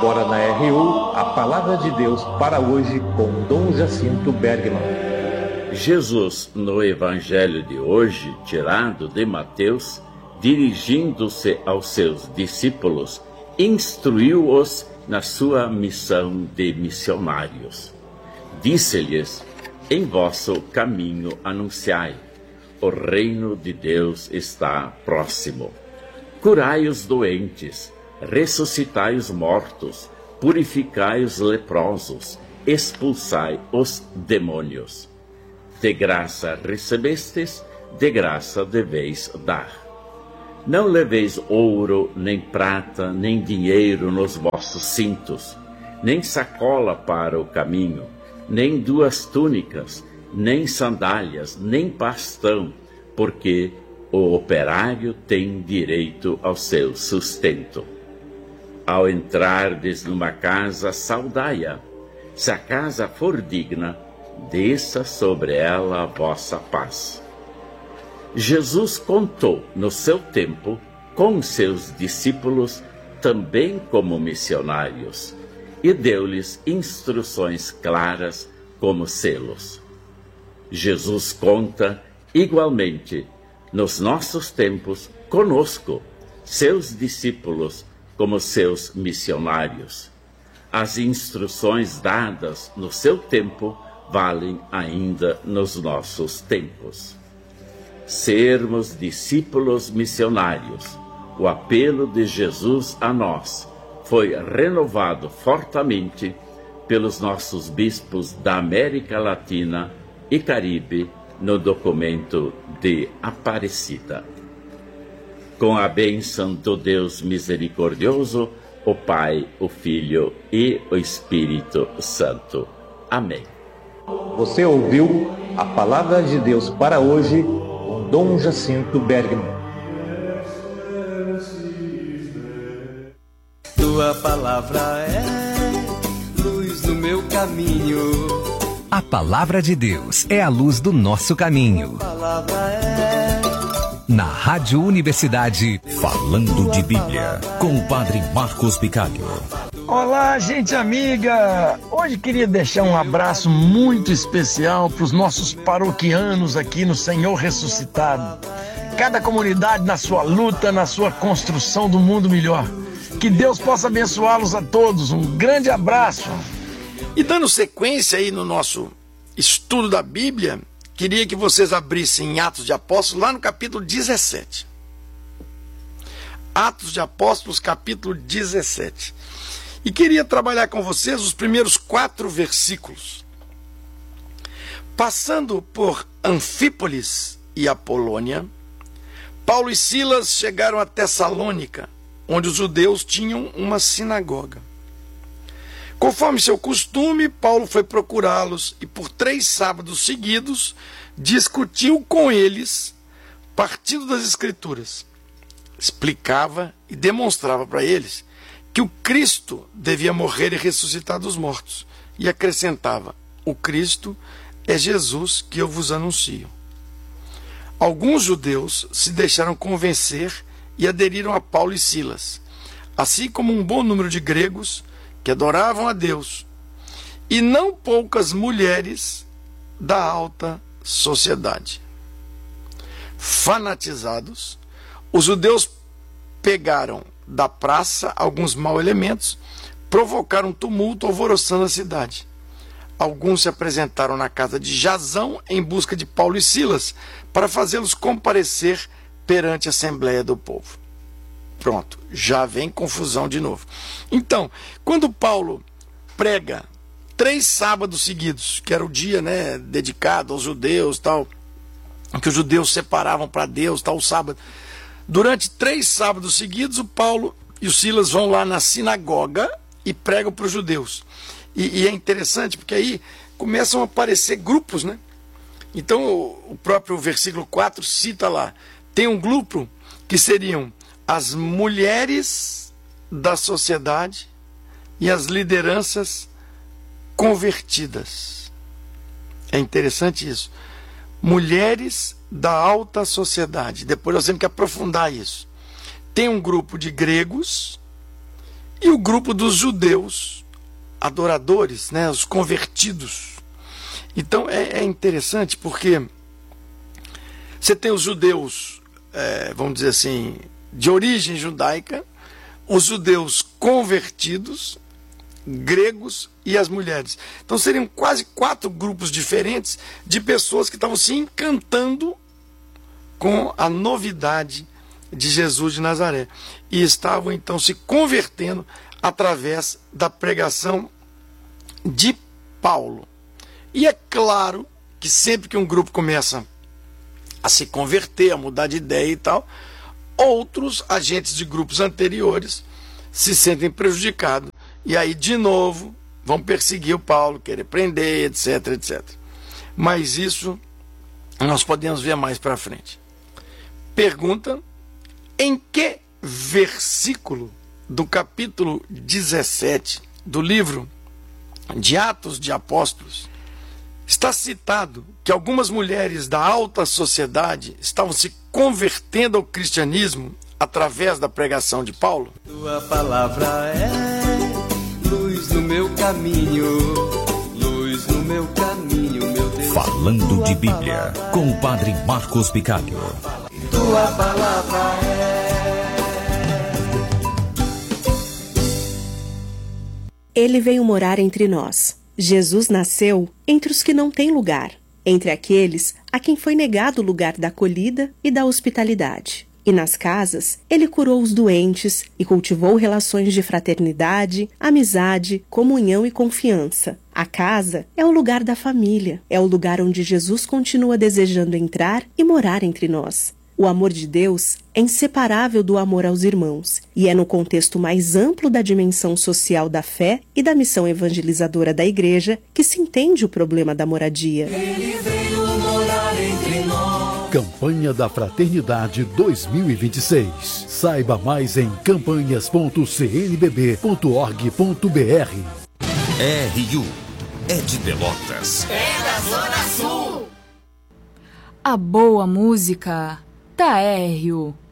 agora na RU, a Palavra de Deus para hoje com Dom Jacinto Bergman. Jesus, no Evangelho de hoje, tirado de Mateus, dirigindo-se aos seus discípulos, instruiu-os na sua missão de missionários. Disse-lhes: em vosso caminho anunciai, o reino de Deus está próximo. Curai os doentes, ressuscitai os mortos, purificai os leprosos, expulsai os demônios. De graça recebestes, de graça deveis dar. Não leveis ouro, nem prata, nem dinheiro nos vossos cintos, nem sacola para o caminho, nem 2 túnicas, nem sandálias, nem bastão, porque o operário tem direito ao seu sustento. Ao entrardes numa casa, saudai-a. Se a casa for digna, desça sobre ela a vossa paz. Jesus contou no seu tempo com seus discípulos também como missionários e deu-lhes instruções claras como selos. Jesus conta igualmente nos nossos tempos conosco, seus discípulos como seus missionários. As instruções dadas no seu tempo valem ainda nos nossos tempos. Sermos discípulos missionários, o apelo de Jesus a nós foi renovado fortemente pelos nossos bispos da América Latina e Caribe no documento de Aparecida. Com a bênção do Deus misericordioso, o Pai, o Filho e o Espírito Santo. Amém. Você ouviu a Palavra de Deus para hoje com Dom Jacinto Bergman. Tua palavra é luz no meu caminho. A Palavra de Deus é a luz do nosso caminho. A palavra é... Na Rádio Universidade, Falando de Bíblia, com o Padre Marcos Picalho. Olá, gente amiga! Hoje queria deixar um abraço muito especial para os nossos paroquianos aqui no Senhor Ressuscitado. Cada comunidade na sua luta, na sua construção do mundo melhor. Que Deus possa abençoá-los a todos. Um grande abraço! E dando sequência aí no nosso estudo da Bíblia, queria que vocês abrissem em Atos de Apóstolos, lá no capítulo 17. Atos de Apóstolos, capítulo 17. E queria trabalhar com vocês os primeiros 4 versículos. Passando por Anfípolis e Apolônia, Paulo e Silas chegaram a Tessalônica, onde os judeus tinham uma sinagoga. Conforme seu costume, Paulo foi procurá-los e por 3 sábados seguidos discutiu com eles, partindo das Escrituras. Explicava e demonstrava para eles que o Cristo devia morrer e ressuscitar dos mortos. E acrescentava: o Cristo é Jesus que eu vos anuncio. Alguns judeus se deixaram convencer e aderiram a Paulo e Silas, assim como um bom número de gregos que adoravam a Deus, e não poucas mulheres da alta sociedade. Fanatizados, os judeus pegaram da praça alguns mau elementos, provocaram tumulto, alvoroçando a cidade. Alguns se apresentaram na casa de Jasão em busca de Paulo e Silas, para fazê-los comparecer perante a Assembleia do povo. Pronto, já vem confusão de novo. Então, quando Paulo prega 3 sábados seguidos, que era o dia, dedicado aos judeus, tal, que os judeus separavam para Deus, tal, o sábado. Durante 3 sábados seguidos, o Paulo e o Silas vão lá na sinagoga e pregam para os judeus. E é interessante, porque aí começam a aparecer grupos, né? Então, o próprio versículo 4 cita lá, tem um grupo que seriam as mulheres da sociedade e as lideranças convertidas. É interessante isso. Mulheres da alta sociedade. Depois nós temos que aprofundar isso. Tem um grupo de gregos e o grupo dos judeus adoradores, né, os convertidos. Então é interessante porque você tem os judeus, vamos dizer assim, de origem judaica, os judeus convertidos, gregos e as mulheres. Então seriam quase 4 grupos diferentes de pessoas que estavam se encantando com a novidade de Jesus de Nazaré e estavam então se convertendo através da pregação de Paulo. E é claro que sempre que um grupo começa a se converter, a mudar de ideia e tal, outros agentes de grupos anteriores se sentem prejudicados e aí de novo vão perseguir o Paulo, querer prender, etc, etc. Mas isso nós podemos ver mais para frente. Pergunta: em que versículo do capítulo 17 do livro de Atos de Apóstolos está citado que algumas mulheres da alta sociedade estavam se convertendo ao cristianismo através da pregação de Paulo? Tua palavra é luz no meu caminho, luz no meu caminho, meu Deus. Falando de Bíblia, com o Padre Marcos Bicalho. Tua palavra é. Ele veio morar entre nós. Jesus nasceu entre os que não têm lugar, entre aqueles a quem foi negado o lugar da acolhida e da hospitalidade. E nas casas, ele curou os doentes e cultivou relações de fraternidade, amizade, comunhão e confiança. A casa é o lugar da família, é o lugar onde Jesus continua desejando entrar e morar entre nós. O amor de Deus é inseparável do amor aos irmãos, e é no contexto mais amplo da dimensão social da fé e da missão evangelizadora da Igreja que se entende o problema da moradia. Ele veio morar entre nós. Campanha da Fraternidade 2026. Saiba mais em campanhas.cnbb.org.br. RU é de Pelotas. É da Zona Sul. A boa música da RU.